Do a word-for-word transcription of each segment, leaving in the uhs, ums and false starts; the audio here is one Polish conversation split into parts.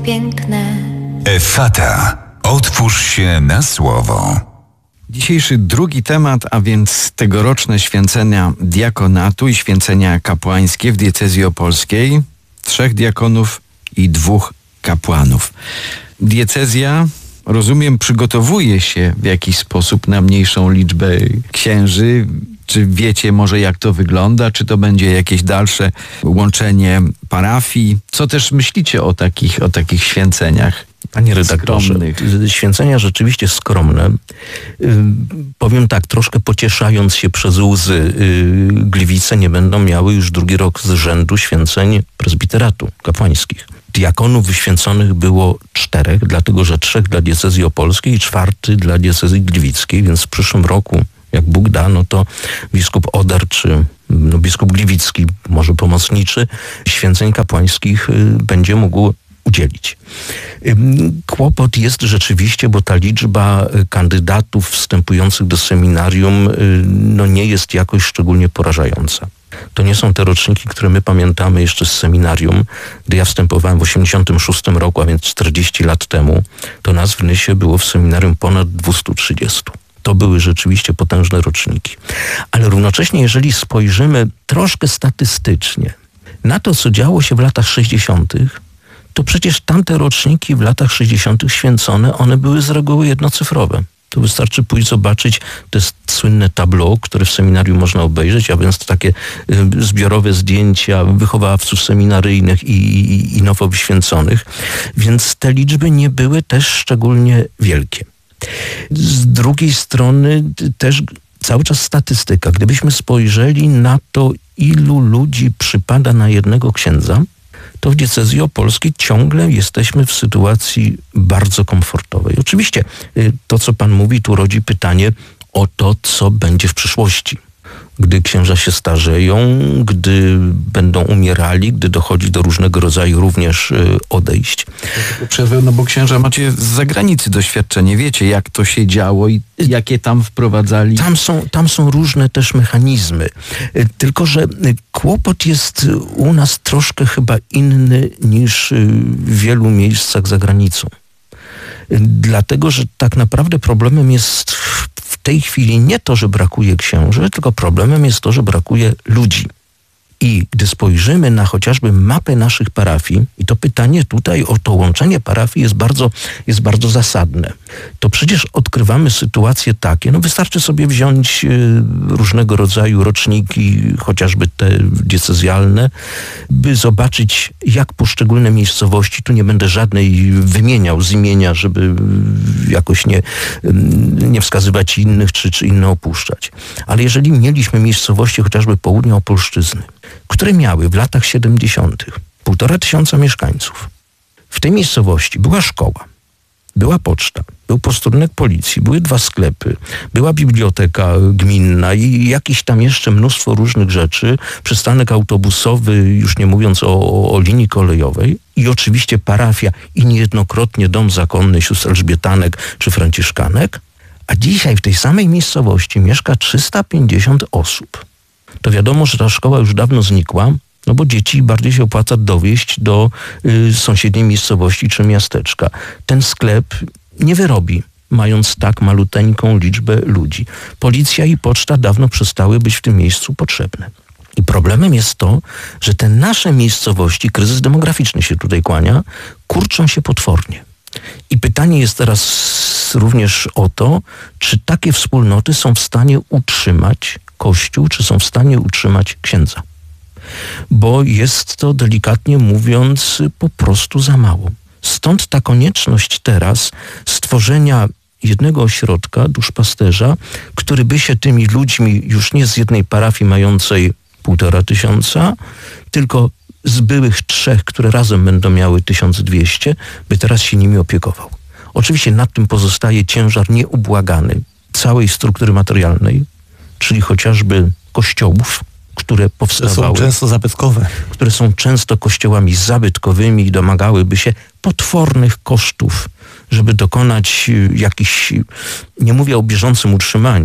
piękne. Effata. Otwórz się na słowo. Dzisiejszy drugi temat, a więc tegoroczne święcenia diakonatu i święcenia kapłańskie w diecezji opolskiej. Trzech diakonów i dwóch kapłanów. Diecezja, rozumiem, przygotowuje się w jakiś sposób na mniejszą liczbę księży. Czy wiecie może, jak to wygląda? Czy to będzie jakieś dalsze łączenie parafii? Co też myślicie o takich, o takich święceniach? Panie redaktorze, skromnych? Święcenia rzeczywiście skromne. Yy, powiem tak, troszkę pocieszając się przez łzy, yy, Gliwice nie będą miały już drugi rok z rzędu święceń prezbiteratu kapłańskich. Diakonów wyświęconych było czterech, dlatego że trzech dla diecezji opolskiej i czwarty dla diecezji gliwickiej, więc w przyszłym roku, jak Bóg da, no to biskup Oder czy no, biskup gliwicki, może pomocniczy, święceń kapłańskich yy, będzie mógł udzielić. Kłopot jest rzeczywiście, bo ta liczba kandydatów wstępujących do seminarium no nie jest jakoś szczególnie porażająca. To nie są te roczniki, które my pamiętamy jeszcze z seminarium. Gdy ja wstępowałem w osiemdziesiątym szóstym roku, a więc czterdzieści lat temu, to nas w Nysie było w seminarium ponad dwieście trzydzieści. To były rzeczywiście potężne roczniki. Ale równocześnie, jeżeli spojrzymy troszkę statystycznie na to, co działo się w latach sześćdziesiątych, to przecież tamte roczniki w latach sześćdziesiątych święcone, one były z reguły jednocyfrowe. To wystarczy pójść zobaczyć te słynne tableau, które w seminarium można obejrzeć, a więc takie y, zbiorowe zdjęcia wychowawców seminaryjnych i, i, i nowo wyświęconych. Więc te liczby nie były też szczególnie wielkie. Z drugiej strony też cały czas statystyka. Gdybyśmy spojrzeli na to, ilu ludzi przypada na jednego księdza, to w diecezji opolskiej ciągle jesteśmy w sytuacji bardzo komfortowej. Oczywiście to, co pan mówi, tu rodzi pytanie o to, co będzie w przyszłości. Gdy księża się starzeją, gdy będą umierali, gdy dochodzi do różnego rodzaju również odejść. Przerwę, no bo księża macie z zagranicy doświadczenie. Wiecie, jak to się działo i jakie tam wprowadzali? Tam są, tam są różne też mechanizmy. Tylko że kłopot jest u nas troszkę chyba inny niż w wielu miejscach za granicą. Dlatego, że tak naprawdę problemem jest w tej chwili nie to, że brakuje księży, tylko problemem jest to, że brakuje ludzi. I gdy spojrzymy na chociażby mapę naszych parafii, i to pytanie tutaj o to łączenie parafii jest bardzo, jest bardzo zasadne, to przecież odkrywamy sytuacje takie, no wystarczy sobie wziąć y, różnego rodzaju roczniki, chociażby te diecezjalne, by zobaczyć, jak poszczególne miejscowości, tu nie będę żadnej wymieniał z imienia, żeby jakoś nie, nie wskazywać innych, czy, czy inne opuszczać. Ale jeżeli mieliśmy miejscowości chociażby południa Opolszczyzny, które miały w latach siedemdziesiątych półtora tysiąca mieszkańców. W tej miejscowości była szkoła, była poczta, był posterunek policji, były dwa sklepy, była biblioteka gminna i jakieś tam jeszcze mnóstwo różnych rzeczy, przystanek autobusowy, już nie mówiąc o, o, o linii kolejowej i oczywiście parafia i niejednokrotnie dom zakonny sióstr Elżbietanek czy Franciszkanek, a dzisiaj w tej samej miejscowości mieszka trzysta pięćdziesiąt osób. To wiadomo, że ta szkoła już dawno znikła, no bo dzieci bardziej się opłaca dowieść do y, sąsiedniej miejscowości czy miasteczka. Ten sklep nie wyrobi, mając tak maluteńką liczbę ludzi. Policja i poczta dawno przestały być w tym miejscu potrzebne. I problemem jest to, że te nasze miejscowości, kryzys demograficzny się tutaj kłania, kurczą się potwornie. I pytanie jest teraz również o to, czy takie wspólnoty są w stanie utrzymać Kościół, czy są w stanie utrzymać księdza. Bo jest to, delikatnie mówiąc, po prostu za mało. Stąd ta konieczność teraz stworzenia jednego ośrodka, duszpasterza, który by się tymi ludźmi już nie z jednej parafii mającej półtora tysiąca, tylko z byłych trzech, które razem będą miały tysiąc dwieście, by teraz się nimi opiekował. Oczywiście nad tym pozostaje ciężar nieubłagany całej struktury materialnej, czyli chociażby kościołów, które powstawały. Które są często zabytkowe. Które są często kościołami zabytkowymi i domagałyby się potwornych kosztów, żeby dokonać jakichś, nie mówię o bieżącym utrzymaniu,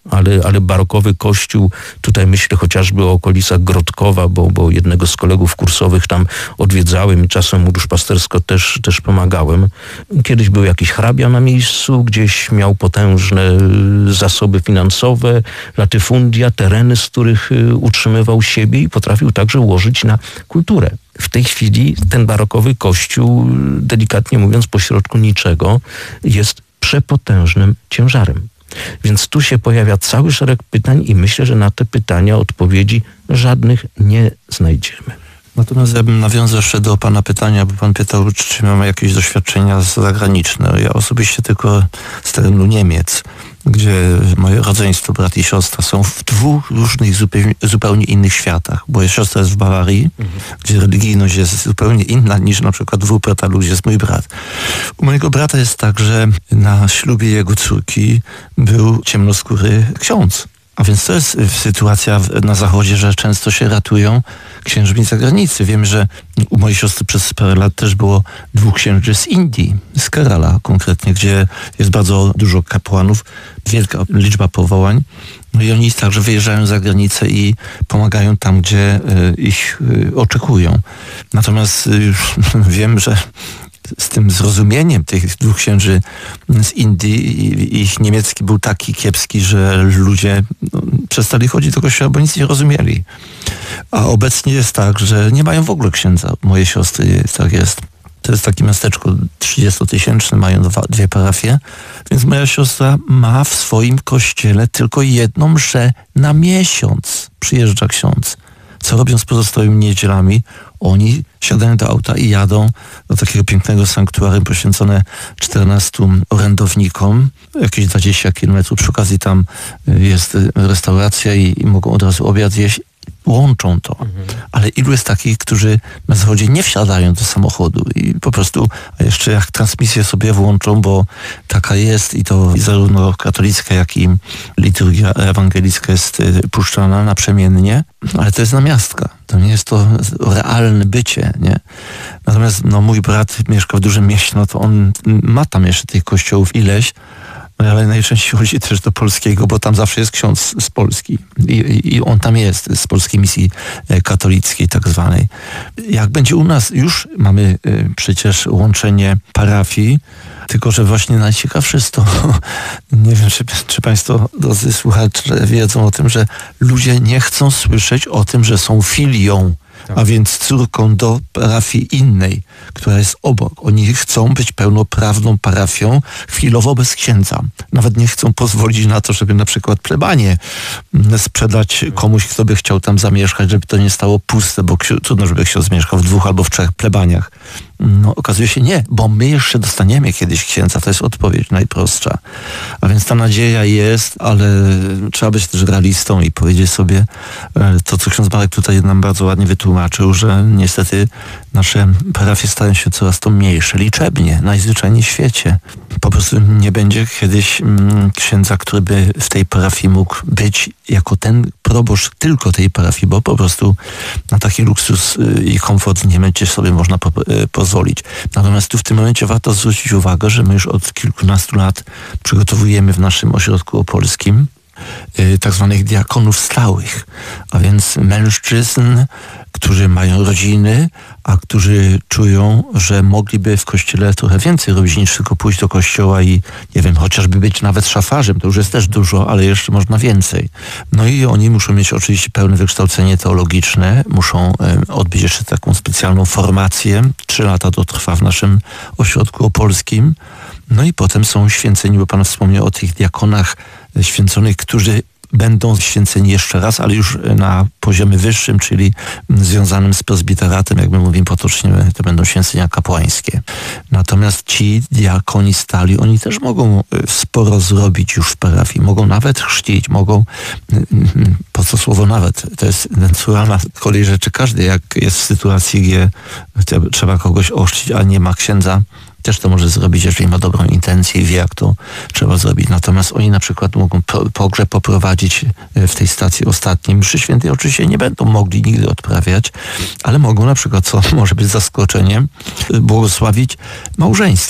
Ale, ale barokowy kościół, tutaj myślę chociażby o okolicach Grodkowa, bo, bo jednego z kolegów kursowych tam odwiedzałem i czasem mu duszpastersko też, też pomagałem. Kiedyś był jakiś hrabia na miejscu, gdzieś miał potężne zasoby finansowe, latyfundia, tereny, z których utrzymywał siebie i potrafił także ułożyć na kulturę. W tej chwili ten barokowy kościół, delikatnie mówiąc, pośrodku niczego, jest przepotężnym ciężarem. Więc tu się pojawia cały szereg pytań i myślę, że na te pytania odpowiedzi żadnych nie znajdziemy. Natomiast ja bym nawiązał jeszcze do pana pytania, bo pan pytał, czy mamy jakieś doświadczenia zagraniczne. Ja osobiście tylko z terenu Niemiec, gdzie moje rodzeństwo, brat i siostra są w dwóch różnych, zupełnie, zupełnie innych światach. Moja siostra jest w Bawarii, mhm. gdzie religijność jest zupełnie inna niż na przykład w Wuppertalu, gdzie jest mój brat. U mojego brata jest tak, że na ślubie jego córki był ciemnoskóry ksiądz. A więc to jest sytuacja na Zachodzie, że często się ratują księżmi z zagranicy. Wiem, że u mojej siostry przez parę lat też było dwóch księży z Indii, z Kerala konkretnie, gdzie jest bardzo dużo kapłanów, wielka liczba powołań. No i oni także wyjeżdżają za granicę i pomagają tam, gdzie ich oczekują. Natomiast już wiem, że z tym zrozumieniem tych dwóch księży z Indii, ich niemiecki był taki kiepski, że ludzie no, przestali chodzić do kościoła, bo nic nie rozumieli. A obecnie jest tak, że nie mają w ogóle księdza. Moje siostry tak jest. To jest takie miasteczko trzydziestotysięczne, mają dwa, dwie parafie, więc moja siostra ma w swoim kościele tylko jedną mszę na miesiąc. Przyjeżdża ksiądz. Co robią z pozostałymi niedzielami? Oni siadają do auta i jadą do takiego pięknego sanktuarium poświęcone czternastu orędownikom, jakieś dwadzieścia kilometrów. Przy okazji tam jest restauracja i, i mogą od razu obiad jeść. Łączą to. Mhm. Ale ilu jest takich, którzy na Zachodzie nie wsiadają do samochodu i po prostu, a jeszcze jak transmisję sobie włączą, bo taka jest i to zarówno katolicka, jak i liturgia ewangelicka jest puszczana naprzemiennie, ale to jest namiastka. To nie jest to realne bycie, nie? Natomiast no, mój brat mieszka w dużym mieście, no to on ma tam jeszcze tych kościołów ileś, no, ale najczęściej chodzi też do polskiego, bo tam zawsze jest ksiądz z Polski i, i on tam jest, z polskiej misji katolickiej tak zwanej. Jak będzie u nas, już mamy y, przecież łączenie parafii, tylko że właśnie najciekawsze jest to, nie wiem, czy, czy państwo, drodzy słuchacze, wiedzą o tym, że ludzie nie chcą słyszeć o tym, że są filią, tak. A więc córką do parafii innej, która jest obok. Oni chcą być pełnoprawną parafią, chwilowo bez księdza. Nawet nie chcą pozwolić na to, żeby na przykład plebanię sprzedać komuś, kto by chciał tam zamieszkać, żeby to nie stało puste, bo trudno, żeby ksiądz mieszkał w dwóch albo w trzech plebaniach. No, okazuje się nie, bo my jeszcze dostaniemy kiedyś księdza. To jest odpowiedź najprostsza. A więc ta nadzieja jest, ale trzeba być też realistą i powiedzieć sobie to, co ksiądz Marek tutaj nam bardzo ładnie wytłumaczył, że niestety nasze parafie stają się coraz to mniejsze liczebnie, najzwyczajniej w świecie. Po prostu nie będzie kiedyś mm, księdza, który by w tej parafii mógł być jako ten proboszcz tylko tej parafii, bo po prostu na taki luksus y, i komfort nie będzie sobie można po, y, pozwolić. Natomiast tu w tym momencie warto zwrócić uwagę, że my już od kilkunastu lat przygotowujemy w naszym ośrodku opolskim y, tak zwanych diakonów stałych, a więc mężczyzn, którzy mają rodziny, a którzy czują, że mogliby w kościele trochę więcej robić niż tylko pójść do kościoła i, nie wiem, chociażby być nawet szafarzem. To już jest też dużo, ale jeszcze można więcej. No i oni muszą mieć oczywiście pełne wykształcenie teologiczne, muszą e, odbyć jeszcze taką specjalną formację. Trzy lata to trwa w naszym ośrodku opolskim. No i potem są święceni, bo Pan wspomniał o tych diakonach święconych, którzy będą święceni jeszcze raz, ale już na poziomie wyższym, czyli związanym z prezbiteratem, jak my mówimy potocznie, to będą święcenia kapłańskie. Natomiast ci diakoni stali, oni też mogą sporo zrobić już w parafii, mogą nawet chrzcić, mogą, po co słowo nawet, to jest naturalna kolej rzeczy. Każdy, jak jest w sytuacji, gdzie trzeba kogoś ochrzcić, a nie ma księdza, też to może zrobić, jeżeli ma dobrą intencję i wie, jak to trzeba zrobić. Natomiast oni na przykład mogą pogrzeb poprowadzić w tej stacji ostatniej. Mszy świętej oczywiście nie będą mogli nigdy odprawiać, ale mogą na przykład, co może być zaskoczeniem, błogosławić małżeństwa.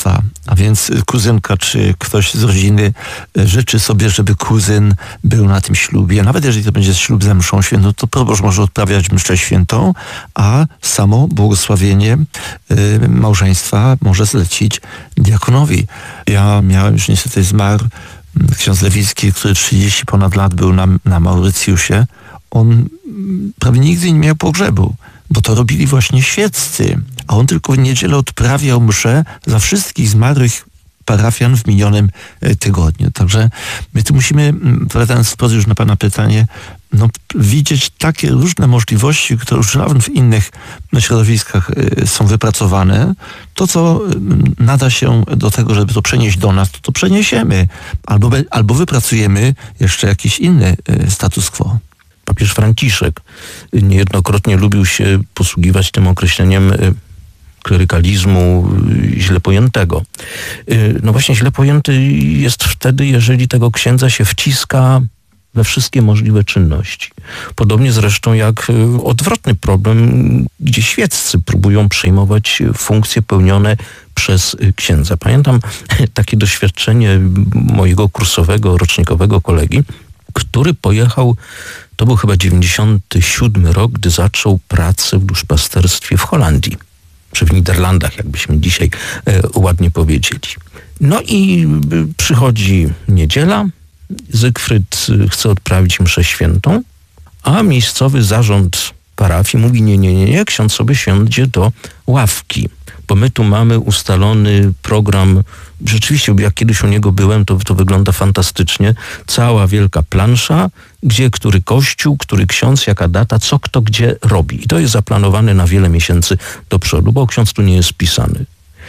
A więc kuzynka czy ktoś z rodziny życzy sobie, żeby kuzyn był na tym ślubie. Nawet jeżeli to będzie ślub ze mszą świętą, to proboszcz może odprawiać mszę świętą, a samo błogosławienie y, małżeństwa może zlecić diakonowi. Ja miałem, już niestety zmarł, ksiądz Lewicki, który trzydzieści ponad lat był na, na Mauricjusie. On prawie nigdy nie miał pogrzebu, bo to robili właśnie świeccy. A on tylko w niedzielę odprawiał mszę za wszystkich zmarłych parafian w minionym tygodniu. Także my tu musimy, wracając wprost już na pana pytanie, no, widzieć takie różne możliwości, które już nawet w innych środowiskach są wypracowane. To, co nada się do tego, żeby to przenieść do nas, to to przeniesiemy. Albo, albo wypracujemy jeszcze jakiś inny status quo. Papież Franciszek niejednokrotnie lubił się posługiwać tym określeniem klerykalizmu źle pojętego. No właśnie źle pojęty jest wtedy, jeżeli tego księdza się wciska we wszystkie możliwe czynności. Podobnie zresztą jak odwrotny problem, gdzie świeccy próbują przejmować funkcje pełnione przez księdza. Pamiętam takie doświadczenie mojego kursowego, rocznikowego kolegi, który pojechał, to był chyba dziewięćdziesiąty siódmy rok, gdy zaczął pracę w duszpasterstwie w Holandii, czy w Niderlandach, jakbyśmy dzisiaj e, ładnie powiedzieli. No i przychodzi niedziela, Zygfryd chce odprawić mszę świętą, a miejscowy zarząd parafii mówi nie, nie, nie, nie, ksiądz sobie siądzie do ławki, bo my tu mamy ustalony program. Rzeczywiście, jak kiedyś u niego byłem, to, to wygląda fantastycznie. Cała wielka plansza, gdzie który kościół, który ksiądz, jaka data, co kto gdzie robi. I to jest zaplanowane na wiele miesięcy do przodu, bo ksiądz tu nie jest wpisany.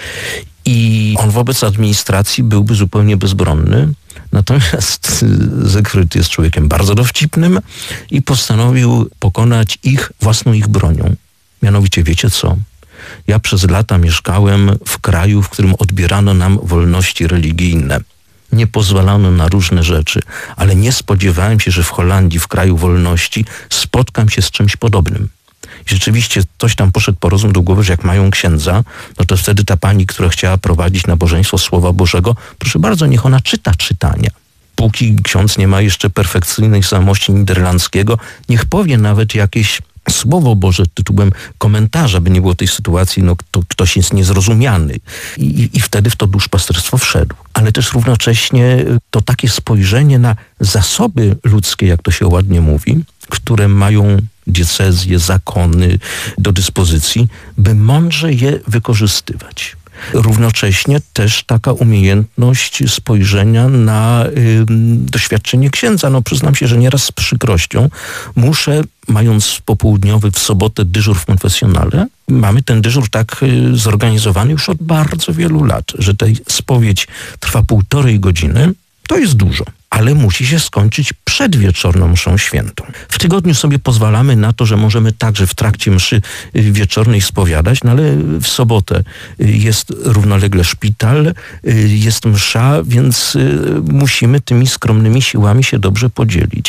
I on wobec administracji byłby zupełnie bezbronny. Natomiast Zygfryd jest człowiekiem bardzo dowcipnym i postanowił pokonać ich własną ich bronią. Mianowicie, wiecie co? Ja przez lata mieszkałem w kraju, w którym odbierano nam wolności religijne. Nie pozwalano na różne rzeczy, ale nie spodziewałem się, że w Holandii, w kraju wolności, spotkam się z czymś podobnym. I rzeczywiście ktoś tam poszedł po rozum do głowy, że jak mają księdza, no to wtedy ta pani, która chciała prowadzić nabożeństwo Słowa Bożego, proszę bardzo, niech ona czyta czytania. Póki ksiądz nie ma jeszcze perfekcyjnej znajomości niderlandzkiego, niech powie nawet jakieś Słowo Boże tytułem komentarza, by nie było tej sytuacji, no to ktoś jest niezrozumiany. I, i wtedy w to duszpasterstwo wszedł. Ale też równocześnie to takie spojrzenie na zasoby ludzkie, jak to się ładnie mówi, które mają diecezje, zakony do dyspozycji, by mądrze je wykorzystywać. Równocześnie też taka umiejętność spojrzenia na y, doświadczenie księdza. No przyznam się, że nieraz z przykrością muszę, mając popołudniowy w sobotę dyżur w konfesjonale, mamy ten dyżur tak y, zorganizowany już od bardzo wielu lat, że ta spowiedź trwa półtorej godziny, to jest dużo. Ale musi się skończyć przed wieczorną mszą świętą. W tygodniu sobie pozwalamy na to, że możemy także w trakcie mszy wieczornej spowiadać, no ale w sobotę jest równolegle szpital, jest msza, więc musimy tymi skromnymi siłami się dobrze podzielić.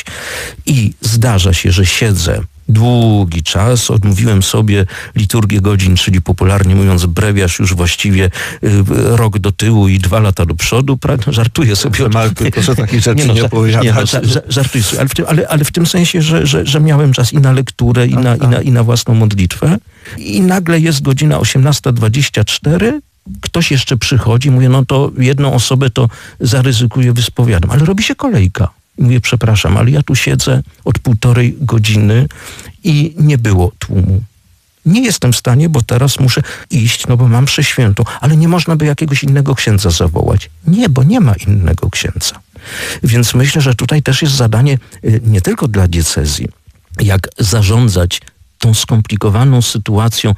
I zdarza się, że siedzę długi czas, odmówiłem sobie liturgię godzin, czyli popularnie mówiąc brewiarz już właściwie y, rok do tyłu i dwa lata do przodu. Pra- żartuję sobie. Marku, proszę takich rzeczy nie, no, nie opowiadać. Nie, no, ża- ża- żartuję sobie, ale w tym, ale, ale w tym sensie, że, że, że miałem czas i na lekturę, i na, i, na, i na własną modlitwę. I nagle jest godzina osiemnasta dwadzieścia cztery, ktoś jeszcze przychodzi, mówię, no to jedną osobę to zaryzykuję, wyspowiadam, ale robi się kolejka. I mówię, przepraszam, ale ja tu siedzę od półtorej godziny i nie było tłumu. Nie jestem w stanie, bo teraz muszę iść, no bo mam mszę świętą, ale nie można by jakiegoś innego księdza zawołać. Nie, bo nie ma innego księdza. Więc myślę, że tutaj też jest zadanie nie tylko dla diecezji, jak zarządzać tą skomplikowaną sytuacją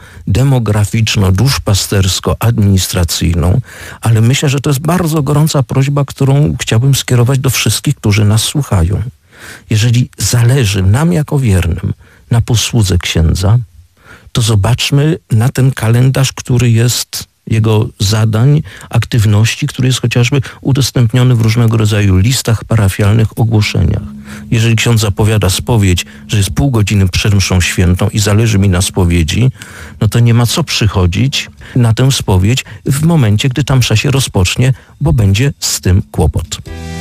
demograficzno-duszpastersko-administracyjną, ale myślę, że to jest bardzo gorąca prośba, którą chciałbym skierować do wszystkich, którzy nas słuchają. Jeżeli zależy nam jako wiernym na posłudze księdza, to zobaczmy na ten kalendarz, który jest, jego zadań, aktywności, który jest chociażby udostępniony w różnego rodzaju listach parafialnych, ogłoszeniach. Jeżeli ksiądz zapowiada spowiedź, że jest pół godziny przed mszą świętą i zależy mi na spowiedzi, no to nie ma co przychodzić na tę spowiedź w momencie, gdy ta msza się rozpocznie, bo będzie z tym kłopot.